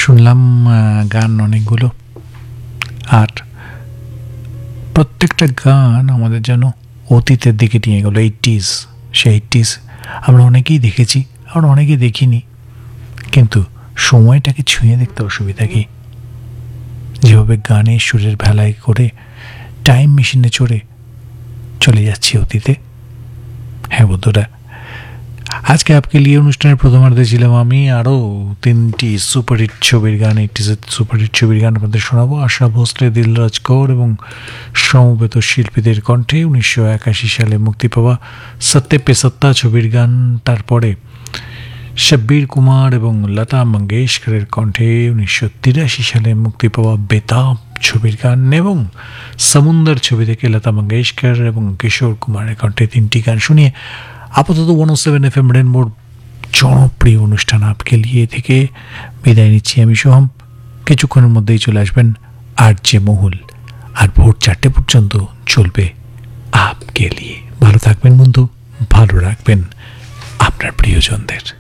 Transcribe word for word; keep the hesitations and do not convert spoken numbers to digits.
শুনলাম গান অনেকগুলো, আর প্রত্যেকটা গান আমাদের যেন অতীতের দিকে নিয়ে গেল। এইটিজ, সে এইটিজ আমরা অনেকেই দেখেছি, আমরা অনেকেই দেখিনি, কিন্তু সময়টাকে ছুঁয়ে দেখতে অসুবিধা কি? যেভাবে গানের সুরের ভেলায় করে টাইম মেশিনে চড়ে চলে যাচ্ছি অতীতে। হ্যাঁ বন্ধুরা, আজকে আপকে লিয়ে অনুষ্ঠানের প্রথমার্ধে ছিলাম আমি, আরও তিনটি সুপারহিট ছবির গান, একটি সুপারহিট ছবির গান আপনাদের শোনাবো। আশা ভোসলে, দিলরাজ কৌর এবং সমবেত শিল্পীদের কণ্ঠে উনিশশো একাশি সালে মুক্তি পাওয়া সত্যে পে সত্তা ছবির গান, তারপরে শব্বীর কুমার এবং লতা মঙ্গেশকরের কণ্ঠে উনিশশো তিরাশি সালে মুক্তি পাওয়া বেতাব ছবির গান, এবং সমুন্দর ছবি থেকে লতা মঙ্গেশকর এবং কিশোর কুমারের কণ্ঠে তিনটি গান শুনিয়ে আপাতত ওয়ান ও সেভেন এফ এম রেনবোর জনপ্রিয় অনুষ্ঠান আপকে লিয়ে থেকে বিদায় নিচ্ছি আমি সোহম। কিছুক্ষণের মধ্যেই চলে আসবেন আর জে মহুল, আর ভোর চারটে পর্যন্ত চলবে আপকে লিয়ে। ভালো থাকবেন বন্ধু, ভালো রাখবেন আপনার প্রিয়জনদের।